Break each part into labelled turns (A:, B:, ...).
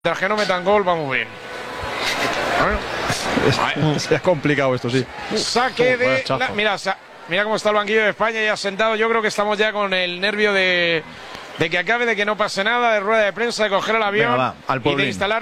A: Mientras que no metan gol, vamos bien. Bueno.
B: Es complicado esto, sí.
A: Saque de... Mira cómo está el banquillo de España ya sentado. Yo creo que estamos ya con el nervio de que acabe, de que no pase nada, de rueda de prensa, de coger el avión.
B: Venga, va,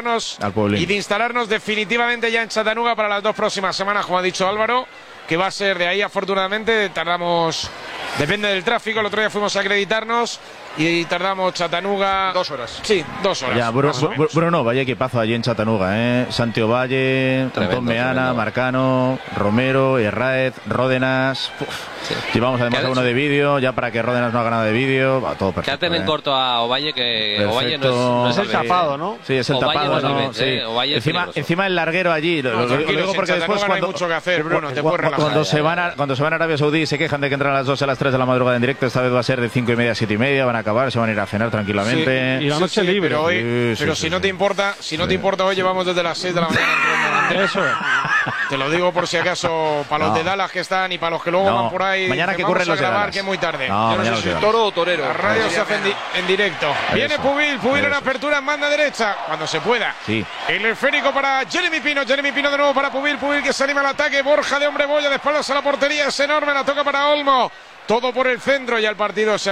A: y de instalarnos definitivamente ya en Chattanooga para las 2 próximas semanas, como ha dicho Álvaro, que va a ser de ahí. Afortunadamente tardamos, depende del tráfico, el otro día fuimos a acreditarnos y tardamos Chattanooga
B: 2 horas.
A: Sí, 2 horas.
B: Ya, Bruno, vaya equipazo allí en Chattanooga, Santi Ovalle, Antón Meana, Marcano, Romero, Herráez, Ródenas. Sí. Llevamos además a uno de vídeo, ya para que Ródenas no haga nada de vídeo. Va todo perfecto.
C: Quédate en corto a Ovalle, que perfecto. Ovalle no es
D: el tapado, ¿no?
B: Sí, es el
C: Ovalle
B: tapado,
C: ¿no?
B: Sí.
C: Encima
B: el larguero allí.
A: Lo digo porque después
B: cuando
A: hay mucho que hacer, Bruno, te puedes relajar.
B: Cuando se van a Arabia Saudí y se quejan de que entran a las 2 a las 3 de la madrugada en directo, esta vez va a ser de 5:30 a 7:30, van a acabar, se van a ir a cenar tranquilamente.
D: Sí, y la noche libre.
A: Pero si no te importa, hoy llevamos desde las 6 de la mañana.
D: Eso es.
A: Te lo digo por si acaso, para los de Dallas que están y para los que luego van por ahí.
B: Mañana que corren los de Dallas.
A: Que es muy tarde.
B: No,
A: yo no sé si es toro o torero. La radio se hace en directo. Viene Pubil en apertura en banda derecha, cuando se pueda.
B: Sí.
A: El esférico para Jeremy Pino de nuevo para Pubil que se anima al ataque. Borja de hombre boya de espaldas a la portería, es enorme, la toca para Olmo. Todo por el centro y el partido se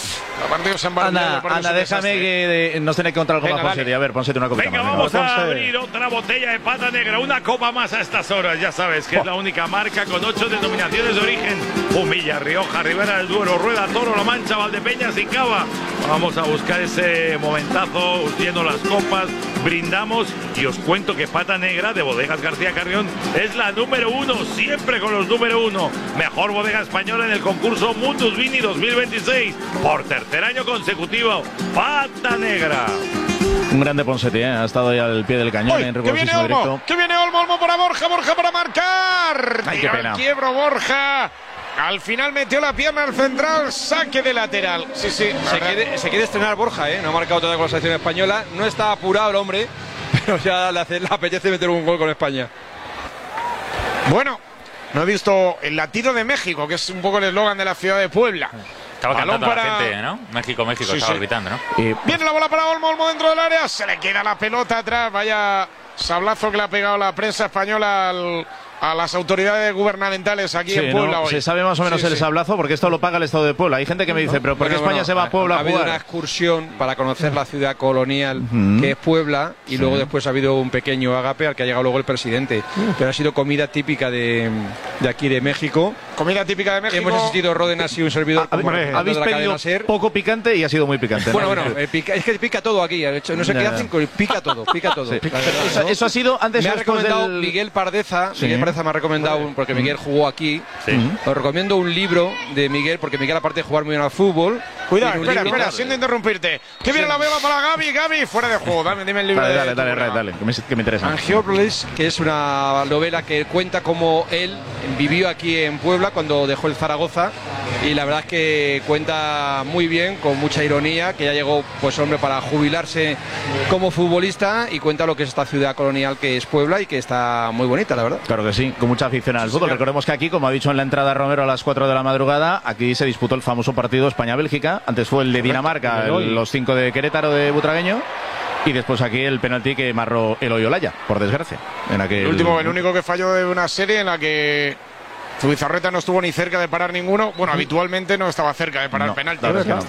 A: embarca.
B: Anda, déjame que nos tiene que contar algo más, Ponsete. A ver, Ponsete, una copita
E: más. Venga, vamos a abrir otra botella de Pata Negra. Una copa más a estas horas. Ya sabes que es la única marca con 8 denominaciones de origen. Humilla, Rioja, Ribera del Duero, Rueda, Toro, La Mancha, Valdepeñas y Cava. Vamos a buscar ese momentazo, lleno las copas, brindamos y os cuento que Pata Negra de Bodegas García Carrión es la número 1, siempre con los número 1. Mejor bodega española en el concurso Mundus Vini 2026. Por tercer año consecutivo, Pata Negra.
B: Un grande Ponsete, ha estado ahí al pie del cañón en rigurosísimo directo.
A: Que viene Olmo para Borja para marcar.
B: Ay, qué pena.
A: Quiebro Borja. Al final metió la pierna al central, saque de lateral. Sí.
F: Se quiere estrenar Borja, No ha marcado todavía con la selección española. No está apurado el hombre, pero ya le apetece meter un gol con España.
A: Bueno, no he visto el latido de México, que es un poco el eslogan de la ciudad de Puebla.
G: Estaba cantando a la gente, ¿no? México, estaba gritando, ¿no?
A: Viene la bola para Olmo dentro del área, se le queda la pelota atrás, vaya sablazo que le ha pegado la prensa española a las autoridades gubernamentales aquí en Puebla hoy.
B: Se sabe más o menos el sablazo porque esto lo paga el Estado de Puebla. Hay gente que me dice, pero ¿por qué España se va a Puebla a jugar?
F: Ha habido una excursión para conocer la ciudad colonial que es Puebla y luego después ha habido un pequeño agape al que ha llegado luego el presidente. Pero ha sido comida típica de aquí de México.
A: Comida típica de México.
F: Hemos asistido Ródenas y un servidor.
B: Habéis pedido poco picante y ha sido muy picante.
F: Bueno, es que pica todo aquí. No sé qué hacen, pica todo. Sí.
B: Eso ha sido antes.
F: Me ha recomendado Miguel Pardeza. Miguel Pardeza me ha recomendado, porque Miguel jugó aquí. Os recomiendo un libro de Miguel, porque Miguel, aparte de jugar muy bien al fútbol.
A: Cuidado, espera, siento interrumpirte. Que viene la bola para Gaby, fuera de juego. Dime el libro.
B: Dale, que me interesa.
F: Angiópolis, que es una novela que cuenta cómo él vivió aquí en Puebla cuando dejó el Zaragoza. Y la verdad es que cuenta muy bien, con mucha ironía, que ya llegó, pues hombre, para jubilarse como futbolista, y cuenta lo que es esta ciudad colonial que es Puebla y que está muy bonita, la verdad.
B: Claro que sí, con mucha afición al fútbol. Recordemos que aquí, como ha dicho en la entrada Romero a las 4 de la madrugada, aquí se disputó el famoso partido España-Bélgica. Antes fue el de Dinamarca, los 5 de Querétaro de Butragueño. Y después aquí el penalti que marró Eloy Olaya, por desgracia.
A: El único que falló de una serie en la que Zubizarreta no estuvo ni cerca de parar ninguno. Bueno, habitualmente no estaba cerca de parar penalti.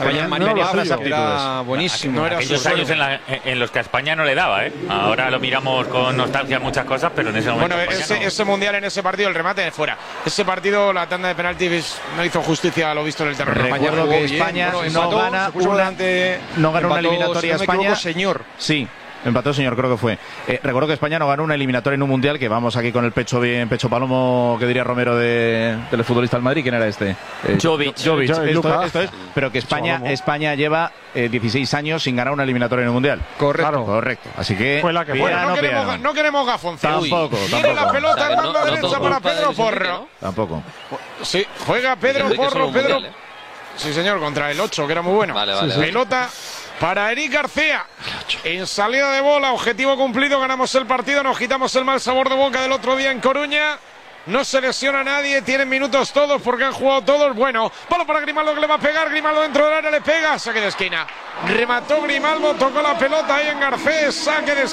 F: Era buenísimo.
G: No era aquellos años en los que a España no le daba, Ahora lo miramos con nostalgia muchas cosas, pero en ese momento.
A: Bueno, ese mundial, en ese partido, el remate de fuera. Ese partido, la tanda de penaltis no hizo justicia a lo visto en el terreno.
B: Recuerdo que España no gana una eliminatoria a España. Sí. Empató, señor, creo que fue. Recuerdo que España no ganó una eliminatoria en un mundial, que vamos aquí con el pecho bien, pecho palomo, que diría Romero del futbolista del Madrid. ¿Quién era este?
C: Jovic.
B: Esto es, pero que España lleva 16 años sin ganar una eliminatoria en un mundial. Correcto. Así que
D: fue la que fue.
A: No queremos gafonce.
B: Tampoco.
A: Tiene la pelota en banda derecha para Pedro Porro.
B: Tampoco.
A: Sí, juega Pedro Porro. Sí, señor, contra el 8, que era muy bueno.
C: Vale.
A: Pelota para Eric García, en salida de bola, objetivo cumplido, ganamos el partido, nos quitamos el mal sabor de boca del otro día en Coruña. No se lesiona nadie, tienen minutos todos porque han jugado todos. Bueno, bola para Grimaldo, que le va a pegar, Grimaldo dentro del área le pega, saque de esquina. remató Grimaldo, tocó la pelota ahí en Garcés, saque de